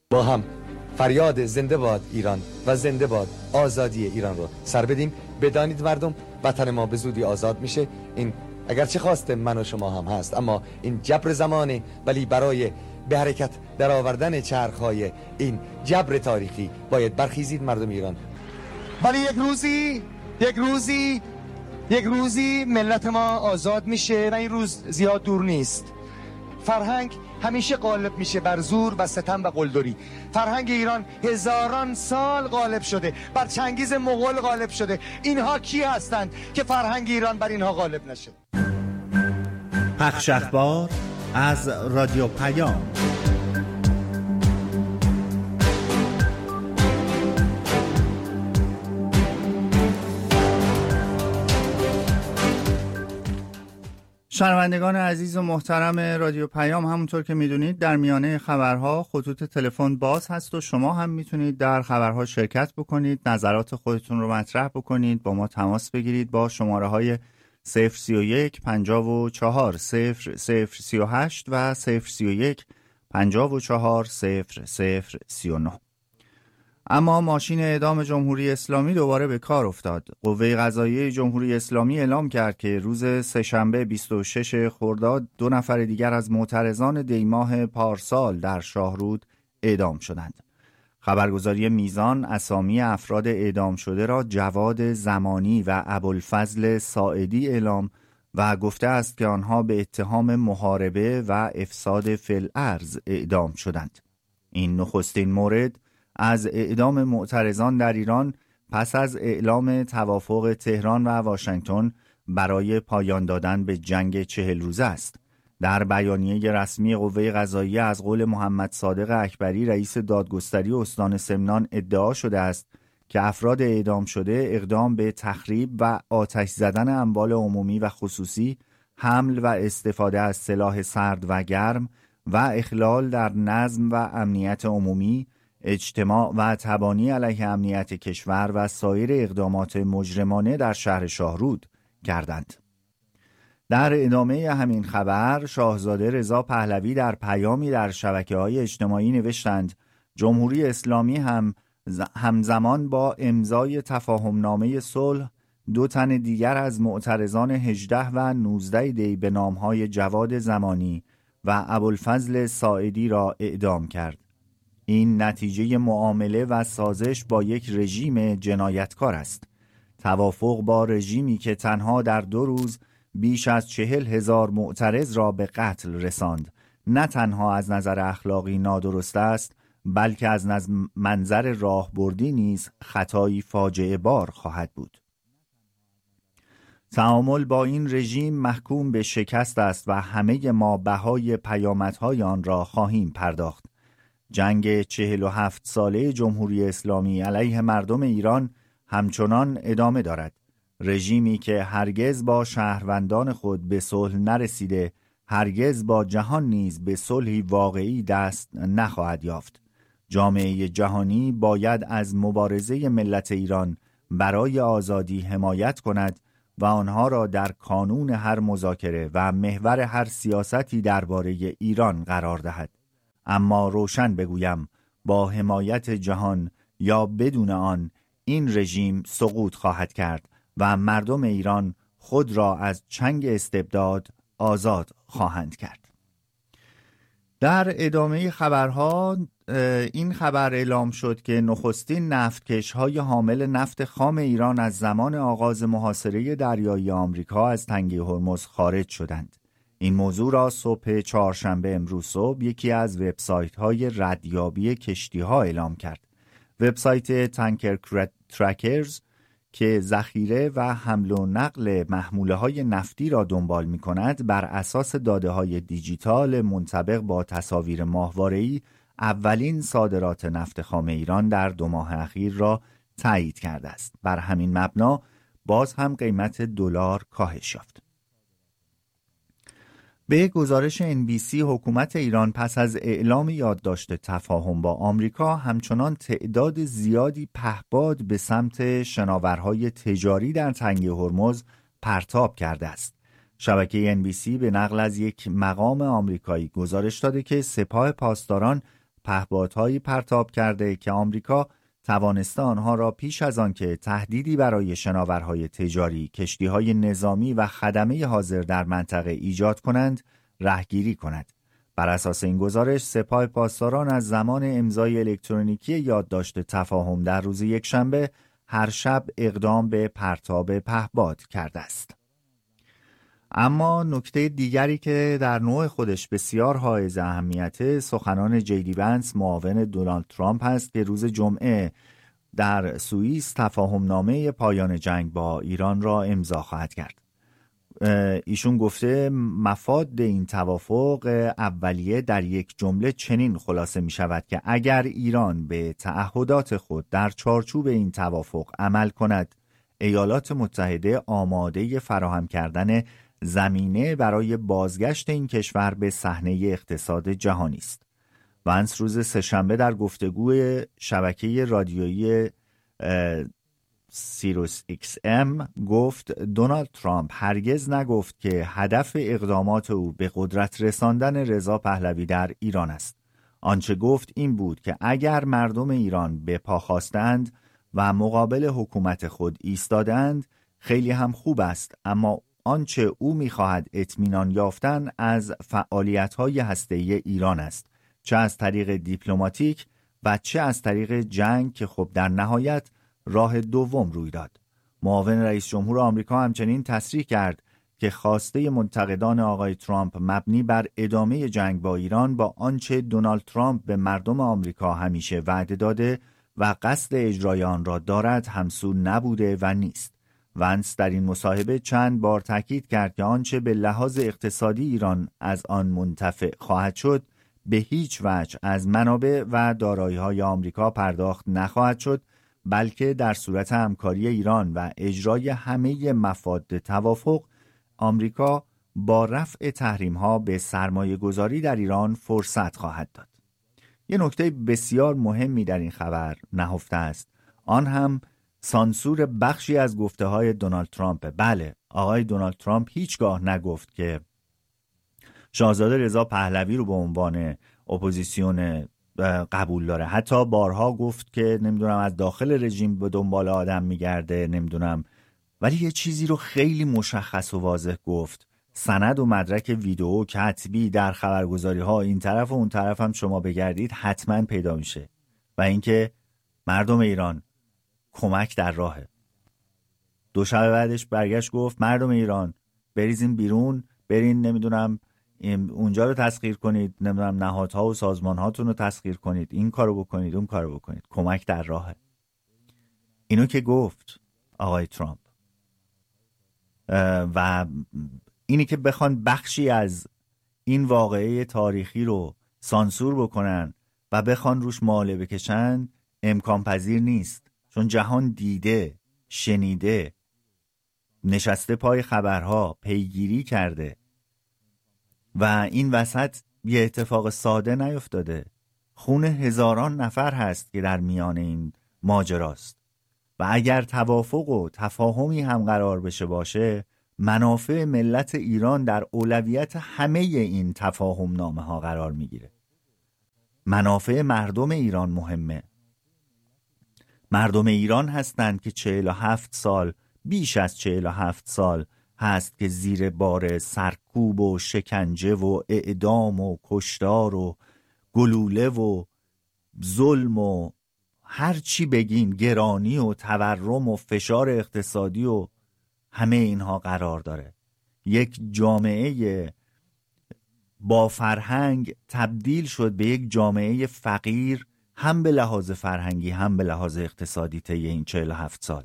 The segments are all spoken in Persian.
با هم فریاد زنده باد ایران و زنده باد آزادی ایران رو سر بدیم. بدانید مردم، وطن ما به زودی آزاد میشه. این اگرچه خواست من و شما هم هست، اما این جبر زمانه، ولی برای به حرکت در آوردن چرخهای این جبر تاریخی باید برخیزید مردم ایران. ولی یک روزی ملت ما آزاد میشه و این روز زیاد دور نیست. فرهنگ همیشه غالب میشه بر زور و ستم و قلدری. فرهنگ ایران هزاران سال غالب شده، بر چنگیز مغول غالب شده. اینها کی هستند که فرهنگ ایران بر اینها غالب نشه؟ پخش اخبار از رادیو پیام. شنوندگان عزیز و محترم رادیو پیام، همونطور که میدونید در میانه خبرها خطوط تلفن باز هست و شما هم میتونید در خبرها شرکت بکنید، نظرات خودتون رو مطرح بکنید، با ما تماس بگیرید با شماره های 031 54 0038 و 031 54 0039. اما ماشین اعدام جمهوری اسلامی دوباره به کار افتاد. قوه قضاییه جمهوری اسلامی اعلام کرد که روز سه‌شنبه 26 خرداد 2 نفر دیگر از معترضان دیماه پارسال در شاهرود اعدام شدند. خبرگزاری میزان اسامی افراد اعدام شده را جواد زمانی و ابوالفضل ساعدی اعلام و گفته است که آنها به اتهام محاربه و افساد فی الارض اعدام شدند. این نخستین مورد از اعدام معترضان در ایران پس از اعلام توافق تهران و واشنگتن برای پایان دادن به جنگ 40 روزه است. در بیانیه رسمی قوه قضاییه از قول محمد صادق اکبری رئیس دادگستری استان سمنان ادعا شده است که افراد اعدام شده اقدام به تخریب و آتش زدن اموال عمومی و خصوصی، حمل و استفاده از سلاح سرد و گرم و اخلال در نظم و امنیت عمومی، اجتماع و تبانی علیه امنیت کشور و سایر اقدامات مجرمانه در شهر شاهرود کردند. در ادامه همین خبر شاهزاده رضا پهلوی در پیامی در شبکه‌های اجتماعی نوشتند جمهوری اسلامی همزمان با امضای تفاهمنامه صلح 2 تن دیگر از معترضان 18 و 19 دی به نام‌های جواد زمانی و ابوالفضل ساعدی را اعدام کرد. این نتیجه معامله و سازش با یک رژیم جنایتکار است. توافق با رژیمی که تنها در 2 روز بیش از 40,000 معترض را به قتل رساند، نه تنها از نظر اخلاقی نادرست است، بلکه از منظر راهبردی نیز خطایی فاجعه بار خواهد بود. تعامل با این رژیم محکوم به شکست است و همه ما بهای پیامدهای آن را خواهیم پرداخت. جنگ 47 ساله جمهوری اسلامی علیه مردم ایران همچنان ادامه دارد. رژیمی که هرگز با شهروندان خود به صلح نرسیده، هرگز با جهان نیز به صلحی واقعی دست نخواهد یافت. جامعه جهانی باید از مبارزه ملت ایران برای آزادی حمایت کند و آنها را در کانون هر مذاکره و محور هر سیاستی درباره ایران قرار دهد. اما روشن بگویم، با حمایت جهان یا بدون آن این رژیم سقوط خواهد کرد و مردم ایران خود را از چنگ استبداد آزاد خواهند کرد. در ادامه خبرها این خبر اعلام شد که نخستین نفتکش‌های حامل نفت خام ایران از زمان آغاز محاصره دریایی آمریکا از تنگه هرمز خارج شدند. این موضوع را صبح چهارشنبه امروز صبح یکی از وبسایت‌های ردیابی کشتی‌ها اعلام کرد. وبسایت تانکر ترکرز که ذخیره و حمل و نقل محموله‌های نفتی را دنبال می‌کند، بر اساس داده‌های دیجیتال منطبق با تصاویر ماهواره‌ای اولین صادرات نفت خام ایران در 2 ماه اخیر را تایید کرده است. بر همین مبنا باز هم قیمت دلار کاهش یافت. به گزارش NBC حکومت ایران پس از اعلام یادداشت تفاهم با آمریکا همچنان تعداد زیادی پهپاد به سمت شناورهای تجاری در تنگه هرمز پرتاب کرده است. شبکه NBC به نقل از یک مقام آمریکایی گزارش داده که سپاه پاسداران پهپادهایی پرتاب کرده که آمریکا توانسته آنها را پیش از آن که تهدیدی برای شناورهای تجاری، کشتی‌های نظامی و خدمه حاضر در منطقه ایجاد کنند، رهگیری کند. بر اساس این گزارش، سپاه پاسداران از زمان امضای الکترونیکی یادداشت تفاهم در روز یکشنبه هر شب اقدام به پرتاب پهپاد کرده است. اما نکته دیگری که در نوع خودش بسیار حائز اهمیت، سخنان جی دی ونس معاون دونالد ترامپ است که روز جمعه در سوئیس تفاهم نامه پایان جنگ با ایران را امضا خواهد کرد. ایشون گفته مفاد این توافق اولیه در یک جمله چنین خلاصه می شود که اگر ایران به تعهدات خود در چارچوب این توافق عمل کند، ایالات متحده آماده فراهم کردن زمینه برای بازگشت این کشور به صحنه اقتصاد جهانی است. ونس روز سه‌شنبه در گفتگوی شبکه رادیویی سیروس ایکس ام گفت دونالد ترامپ هرگز نگفت که هدف اقدامات او به قدرت رساندن رضا پهلوی در ایران است. آنچه گفت این بود که اگر مردم ایران به پا خاستند و مقابل حکومت خود ایستادند خیلی هم خوب است، اما آنچه او می‌خواهد اطمینان یافتن از فعالیت‌های هسته‌ای ایران است، چه از طریق دیپلماتیک و چه از طریق جنگ که خب در نهایت راه دوم روی داد. معاون رئیس جمهور آمریکا همچنین تصریح کرد که خواسته منتقدان آقای ترامپ مبنی بر ادامه جنگ با ایران با آنچه دونالد ترامپ به مردم آمریکا همیشه وعده داده و قصد اجرای آن را دارد همسو نبوده و نیست. ونس در این مصاحبه چند بار تاکید کرد که آنچه به لحاظ اقتصادی ایران از آن منتفع خواهد شد به هیچ وجه از منابع و دارایی‌های آمریکا پرداخت نخواهد شد، بلکه در صورت همکاری ایران و اجرای همه مفاد توافق، آمریکا با رفع تحریم‌ها به سرمایه‌گذاری در ایران فرصت خواهد داد. یه نکته بسیار مهمی در این خبر نهفته است، آن هم سانسور بخشی از گفته‌های دونالد ترامپ. بله، آقای دونالد ترامپ هیچگاه نگفت که شاهزاده رضا پهلوی رو به عنوان اپوزیسیون قبول داره. حتی بارها گفت که نمیدونم از داخل رژیم به دنبال آدم میگرده، نمیدونم، ولی یه چیزی رو خیلی مشخص و واضح گفت. سند و مدرک ویدئو کتبی در خبرگزاری ها این طرف و اون طرف هم شما بگردید حتما پیدا میشه، و اینکه مردم ایران کمک در راهه. دو شب بعدش برگشت گفت مردم ایران بریزین بیرون، برین نمیدونم اونجا رو تسخیر کنید، نمیدونم نهادها و سازمانهاتون رو تسخیر کنید، این کارو بکنید، اون کارو بکنید، کمک در راهه. اینو که گفت آقای ترامپ. و اینی که بخوان بخشی از این واقعه تاریخی رو سانسور بکنن و بخوان روش ماله بکشن امکان پذیر نیست، چون جهان دیده، شنیده، نشسته پای خبرها، پیگیری کرده و این وسط یه اتفاق ساده نیفتاده. خون هزاران نفر هست که در میان این ماجراست و اگر توافق و تفاهمی هم قرار بشه باشه، منافع ملت ایران در اولویت همه این تفاهم نامه ها قرار میگیره. منافع مردم ایران مهمه. مردم ایران هستند که 47 سال، بیش از 47 سال هست که زیر بار سرکوب و شکنجه و اعدام و کشتار و گلوله و ظلم و هر چی بگین، گرانی و تورم و فشار اقتصادی و همه اینها قرار داره. یک جامعه با فرهنگ تبدیل شد به یک جامعه فقیر، هم به لحاظ فرهنگی هم به لحاظ اقتصادی طی این 47 سال.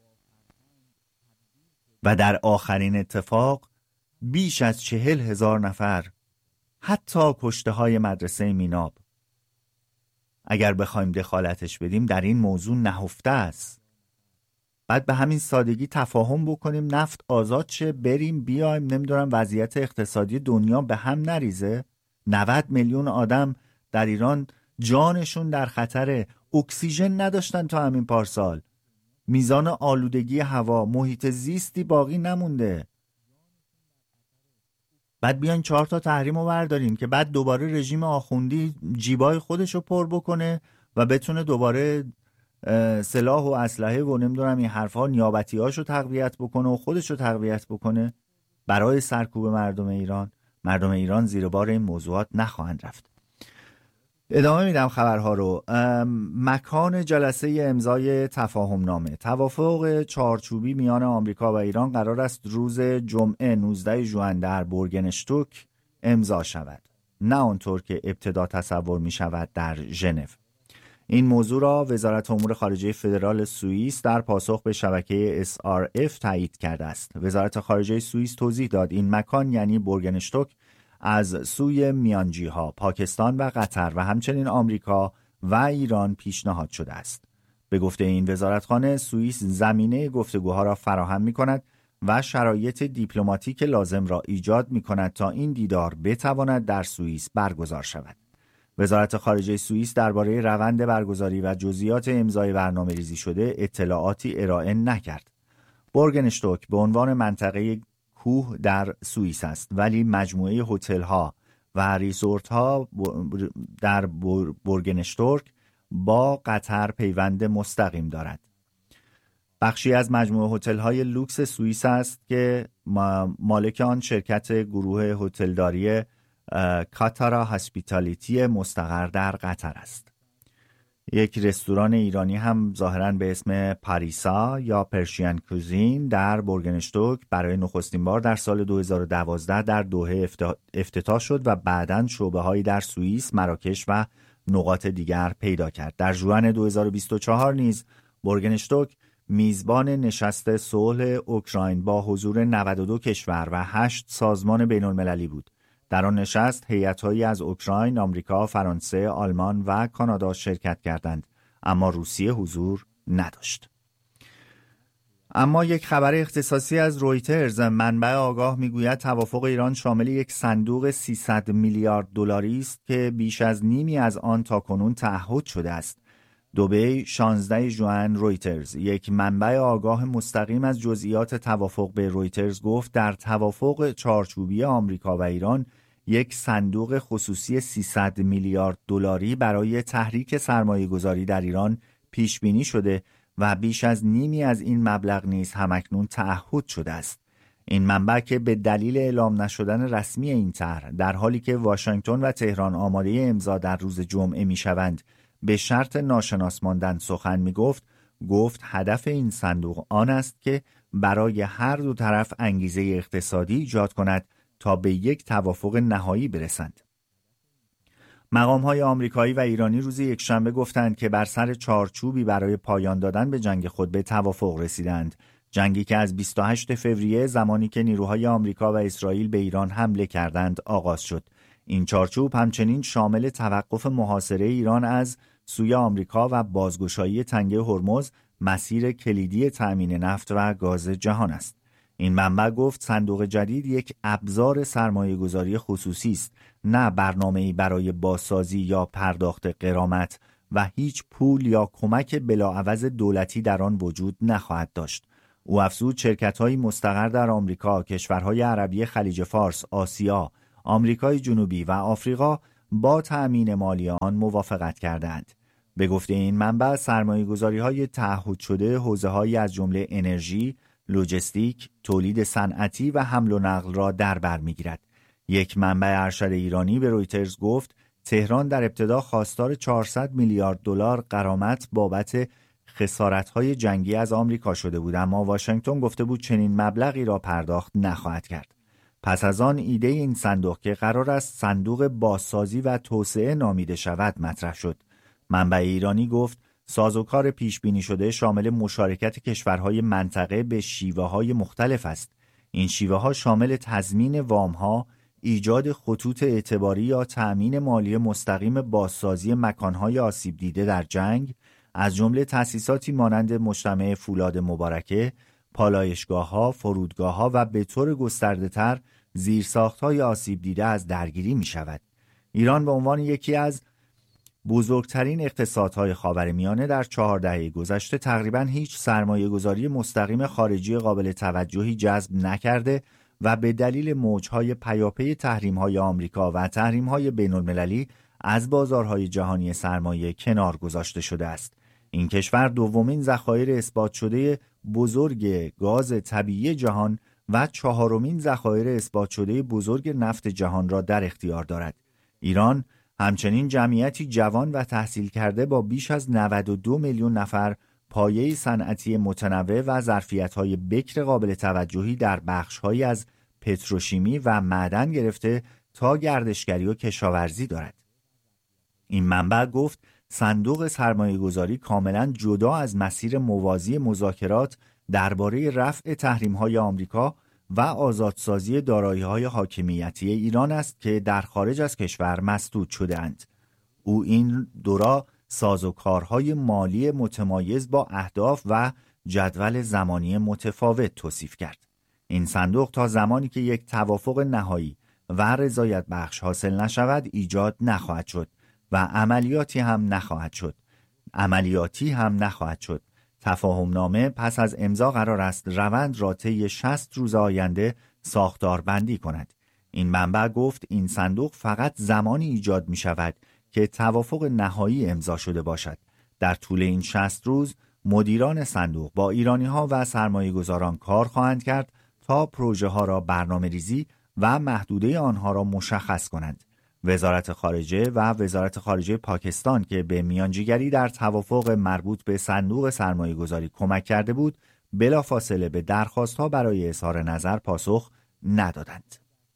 و در آخرین اتفاق بیش از 40,000 نفر، حتی کشته های مدرسه میناب، اگر بخوایم دخالتش بدیم در این موضوع نهفته است. بعد به همین سادگی تفاهم بکنیم، نفت آزاد شه، بریم بیایم، نمیدونم وضعیت اقتصادی دنیا به هم نریزه. 90 میلیون آدم در ایران جانشون در خطره، اکسیژن نداشتن تا همین پارسال، میزان آلودگی هوا، محیط زیستی باقی نمونده. بعد بیاین 4 تا تحریم رو بردارین که بعد دوباره رژیم آخوندی جیبای خودش رو پر بکنه و بتونه دوباره سلاح و اسلحه و نمیدونم این حرفا نیابتی‌هاشو تقویت بکنه و خودش رو تقویت بکنه برای سرکوب مردم ایران. مردم ایران زیر بار این موضوعات نخواهند رفت. ادامه میدم خبرها رو. مکان جلسه امضای تفاهم نامه. توافق چارچوبی میان آمریکا و ایران قرار است روز جمعه 19 ژوئن در بورگنشتوک امضا شود، نه آنطور که ابتدا تصور می شود در ژنو. این موضوع را وزارت امور خارجه فدرال سوئیس در پاسخ به شبکه SRF تایید کرده است. وزارت خارجه سوئیس توضیح داد این مکان یعنی بورگنشتوک از سوی میانجی‌ها پاکستان و قطر و همچنین آمریکا و ایران پیشنهاد شده است. به گفته این وزارتخانه، سوئیس زمینه گفتگوها را فراهم می‌کند و شرایط دیپلماتیک لازم را ایجاد می‌کند تا این دیدار بتواند در سوئیس برگزار شود. وزارت خارجه سوئیس درباره روند برگزاری و جزئیات امضای برنامه‌ریزی شده اطلاعاتی ارائه نکرد. بورگنشتوک به عنوان منطقه کوه در سوئیس است، ولی مجموعه هتل‌ها و ریزورت‌ها در بورگنشتوک با قطر پیوند مستقیم دارد. بخشی از مجموعه هتل‌های لوکس سوئیس است که مالک آن شرکت گروه هتلداری کاتارا هاسپیتالیتی مستقر در قطر است. یک رستوران ایرانی هم ظاهراً به اسم پاریسا یا پرشین کوزین در بورگنشتوک برای نخستین بار در سال 2012 در دوحه افتتاح شد و بعداً شعبه‌هایی در سوئیس، مراکش و نقاط دیگر پیدا کرد. در ژوئن 2024 نیز بورگنشتوک میزبان نشست صلح اوکراین با حضور 92 کشور و 8 سازمان بین‌المللی بود. در آن نشست هیئت‌هایی از اوکراین، آمریکا، فرانسه، آلمان و کانادا شرکت کردند، اما روسیه حضور نداشت. اما یک خبر اختصاصی از رویترز، منبع آگاه میگوید توافق ایران شامل یک صندوق 300 میلیارد دلاری است که بیش از نیمی از آن تاکنون تعهد شده است. دبی 16 ژوئن. رویترز، یک منبع آگاه مستقیم از جزئیات توافق به رویترز گفت در توافق چارچوبی آمریکا و ایران یک صندوق خصوصی 300 میلیارد دلاری برای تحریک سرمایه‌گذاری در ایران پیش بینی شده و بیش از نیمی از این مبلغ نیز همکنون تعهد شده است. این منبع که به دلیل اعلام نشدن رسمی این طرح در حالی که واشنگتن و تهران آماده امضا در روز جمعه میشوند به شرط ناشناس ماندن سخن میگفت، گفت هدف این صندوق آن است که برای هر دو طرف انگیزه اقتصادی ایجاد کند تا به یک توافق نهایی برسند. مقام‌های آمریکایی و ایرانی روز یکشنبه گفتند که بر سر چارچوبی برای پایان دادن به جنگ خود به توافق رسیدند. جنگی که از 28 فوریه زمانی که نیروهای آمریکا و اسرائیل به ایران حمله کردند آغاز شد. این چارچوب همچنین شامل توقف محاصره ایران از سوی آمریکا و بازگشایی تنگه هرمز، مسیر کلیدی تأمین نفت و گاز جهان است. این منبع گفت صندوق جدید یک ابزار سرمایه‌گذاری خصوصی است، نه برنامه‌ای برای بازسازی یا پرداخت غرامت و هیچ پول یا کمک بلاعوض دولتی در آن وجود نخواهد داشت. او افزود شرکت‌های مستقر در آمریکا، کشورهای عربی خلیج فارس، آسیا، آمریکای جنوبی و آفریقا با تأمین مالی آن موافقت کردند. به گفته این منبع سرمایه‌گذاری‌های تعهد شده حوزه‌هایی از جمله انرژی، لوجستیک، تولید صنعتی و حمل و نقل را در بر می‌گیرد. یک منبع ارشد ایرانی به رویترز گفت تهران در ابتدا خواستار 400 میلیارد دلار غرامت بابت خسارت‌های جنگی از آمریکا شده بود، اما واشنگتن گفته بود چنین مبلغی را پرداخت نخواهد کرد. پس از آن ایده این صندوق که قرار است صندوق بازسازی و توسعه نامیده شود مطرح شد. منبع ایرانی گفت سازوکار پیش بینی شده شامل مشارکت کشورهای منطقه به شیوه‌های مختلف است. این شیوه‌ها شامل تضمین وام‌ها، ایجاد خطوط اعتباری یا تأمین مالی مستقیم بازسازی مکان‌های آسیب دیده در جنگ، از جمله تأسیساتی مانند مجتمع فولاد مبارکه، پالایشگاه‌ها، فرودگاه‌ها و به طور گسترده‌تر زیرساخت‌های آسیب دیده از درگیری می‌شود. ایران به عنوان یکی از بزرگترین اقتصادهای خاورمیانه در 4 دهه گذشته تقریباً هیچ سرمایه‌گذاری مستقیم خارجی قابل توجهی جذب نکرده و به دلیل موجهای پیاپی تحریم‌های آمریکا و تحریم‌های بین‌المللی از بازارهای جهانی سرمایه کنار گذاشته شده است. این کشور دومین ذخایر اثبات شده بزرگ گاز طبیعی جهان و چهارمین ذخایر اثبات شده بزرگ نفت جهان را در اختیار دارد. ایران همچنین جمعیتی جوان و تحصیل کرده با بیش از 92 میلیون نفر، پایه صنعتی متنوع و ظرفیت‌های بکر قابل توجهی در بخش‌هایی از پتروشیمی و معدن گرفته تا گردشگری و کشاورزی دارد. این منبع گفت صندوق سرمایه‌گذاری کاملا جدا از مسیر موازی مذاکرات درباره رفع تحریم‌های آمریکا و آزادسازی دارایی‌های حاکمیتی ایران است که در خارج از کشور مسدود شده‌اند. او این دورا سازوکارهای مالی متمایز با اهداف و جدول زمانی متفاوت توصیف کرد. این صندوق تا زمانی که یک توافق نهایی و رضایت بخش حاصل نشود ایجاد نخواهد شد و عملیاتی هم نخواهد شد. تفاهم نامه پس از امضا قرار است روند را طی 60 روز آینده ساختار بندی کند. این منبع گفت این صندوق فقط زمانی ایجاد می شود که توافق نهایی امضا شده باشد. در طول این 60 روز مدیران صندوق با ایرانی‌ها و سرمایه‌گذاران کار خواهند کرد تا پروژه ها را برنامه‌ریزی و محدوده آنها را مشخص کنند. وزارت خارجه و وزارت خارجه پاکستان که به میانجیگری در توافق مربوط به صندوق سرمایه‌گذاری کمک کرده بود، بلافاصله به درخواست‌ها برای اظهار نظر پاسخ ندادند.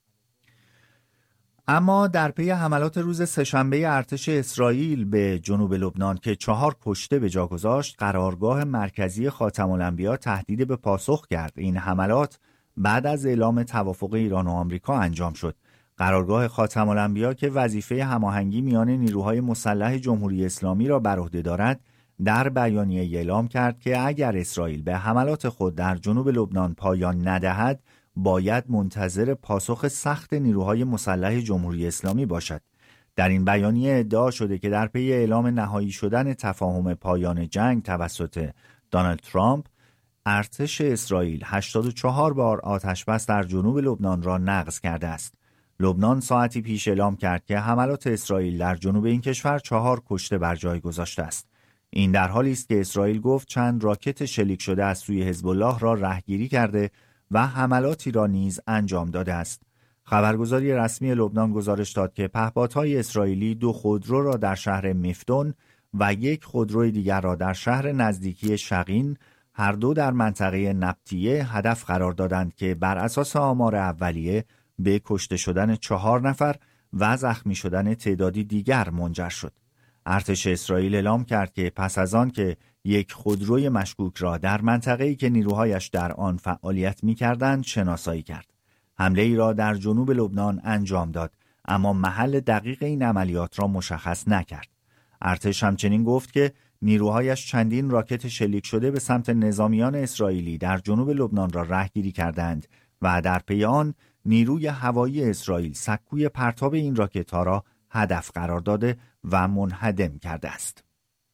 اما در پی حملات روز سه‌شنبه ارتش اسرائیل به جنوب لبنان که 4 کشته به جا گذاشت، قرارگاه مرکزی خاتم الانبیا تهدید به پاسخ کرد. این حملات بعد از اعلام توافق ایران و آمریکا انجام شد. قرارگاه خاتم الانبیا که وظیفه هماهنگی میان نیروهای مسلح جمهوری اسلامی را بر عهده دارد، در بیانیه اعلام کرد که اگر اسرائیل به حملات خود در جنوب لبنان پایان ندهد، باید منتظر پاسخ سخت نیروهای مسلح جمهوری اسلامی باشد. در این بیانیه ادعا شده که در پی اعلام نهایی شدن تفاهم پایان جنگ توسط دونالد ترامپ، ارتش اسرائیل 84 بار آتش‌بس در جنوب لبنان را نقض کرده است. لبنان ساعتی پیش اعلام کرد که حملات اسرائیل در جنوب این کشور 4 کشته بر جای گذاشته است. این در حالی است که اسرائیل گفت چند راکت شلیک شده از سوی حزب الله را رهگیری کرده و حملاتی را نیز انجام داده است. خبرگزاری رسمی لبنان گزارش داد که پهپادهای اسرائیلی 2 خودرو را در شهر مفدون و 1 خودروی دیگر را در شهر نزدیکی شقین، هر دو در منطقه نبطیه، هدف قرار دادند که بر اساس آمار اولیه به کشته شدن 4 نفر و زخمی شدن تعدادی دیگر منجر شد. ارتش اسرائیل اعلام کرد که پس از آن که 1 خودروی مشکوک را در منطقه‌ای که نیروهایش در آن فعالیت می‌کردند شناسایی کرد. حمله ای را در جنوب لبنان انجام داد، اما محل دقیق این عملیات را مشخص نکرد. ارتش همچنین گفت که نیروهایش چندین راکت شلیک شده به سمت نظامیان اسرائیلی در جنوب لبنان را رهگیری کردند و در پی آن نیروی هوایی اسرائیل سکوی پرتاب این راکت‌ها را هدف قرار داده و منهدم کرده است.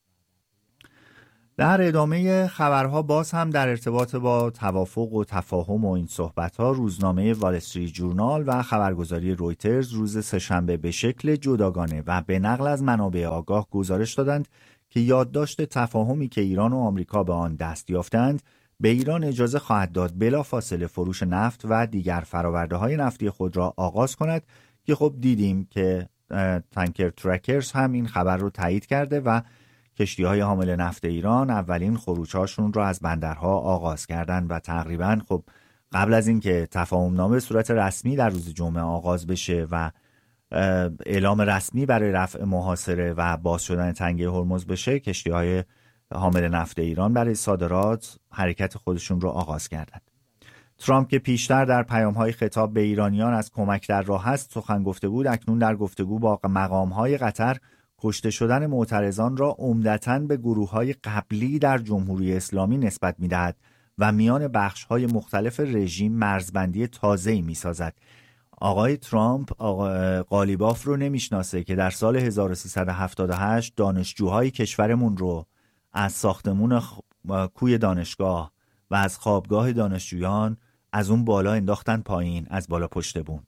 در ادامه خبرها باز هم در ارتباط با توافق و تفاهم و این صحبت‌ها، روزنامه وال استریت جورنال و خبرگزاری رویترز روز سه‌شنبه به شکل جداگانه و به نقل از منابع آگاه گزارش دادند که یادداشت تفاهمی که ایران و آمریکا به آن دست یافتند به ایران اجازه خواهد داد بلافاصله فروش نفت و دیگر فرآورده‌های نفتی خود را آغاز کند که خب دیدیم که تانکر ترکرز هم این خبر رو تایید کرده و کشتی‌های حامل نفت ایران اولین خروج‌هاشون رو از بندرها آغاز کردند و تقریباً خب قبل از اینکه تفاهم‌نامه به صورت رسمی در روز جمعه آغاز بشه و اعلام رسمی برای رفع محاصره و باز شدن تنگه هرمز بشه، کشتی‌های حامل نفت ایران برای صادرات حرکت خودشون رو آغاز کردند. ترامپ که پیشتر در پیام‌های خطاب به ایرانیان از کمک در راه است سخن گفته بود، اکنون در گفتگو با مقام‌های قطر کشته شدن معترضان را عمدتاً به گروه‌های قبلی در جمهوری اسلامی نسبت می‌دهد و میان بخش‌های مختلف رژیم مرزبندی تازه‌ای می‌سازد. آقای ترامپ قالیباف رو نمی‌شناسه که در سال 1378 دانشجوهای کشورمون رو از ساختمون کوی دانشگاه و از خوابگاه دانشجویان از اون بالا انداختن پایین، از بالا پشت بون.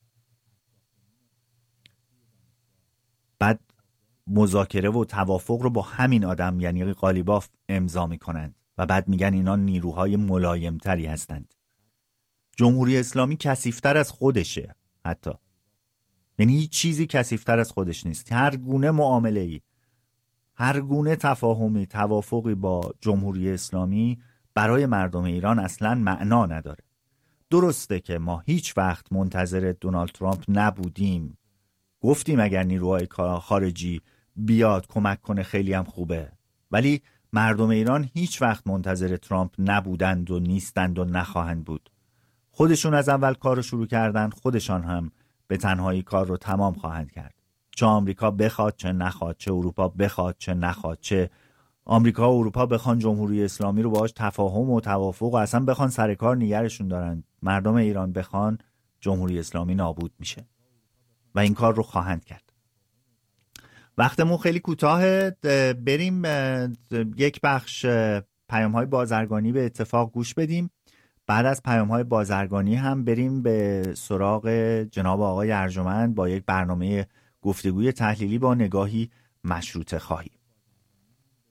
بعد مذاکره و توافق رو با همین آدم یعنی قالیباف امضا میکنند و بعد میگن اینا نیروهای ملایمتری هستند. جمهوری اسلامی کثیف‌تر از خودشه، حتی یعنی هیچ چیزی کثیف‌تر از خودش نیست. هر گونه معامله‌ای، هر گونه تفاهمی، توافقی با جمهوری اسلامی برای مردم ایران اصلاً معنا نداره. درسته که ما هیچ وقت منتظر دونالد ترامپ نبودیم، گفتیم اگر نیروهای خارجی بیاد کمک کنه خیلی هم خوبه، ولی مردم ایران هیچ وقت منتظر ترامپ نبودند و نیستند و نخواهند بود. خودشون از اول کار رو شروع کردن، خودشان هم به تنهایی کار رو تمام خواهند کرد. چه آمریکا بخواد چه نخواد، چه اروپا بخواد چه نخواد، چه آمریکا و اروپا بخوان جمهوری اسلامی رو باهاش تفاهم و توافق و اصلا بخوان سر کار نگرشون دارن، مردم ایران بخوان جمهوری اسلامی نابود میشه و این کار رو خواهند کرد. وقتمون خیلی کوتاهه، بریم یک بخش پیام‌های بازرگانی به اتفاق گوش بدیم. بعد از پیام‌های بازرگانی هم بریم به سراغ جناب آقای ارجمند با یک برنامه گفتگوی تحلیلی با نگاهی مشروطه خواهی.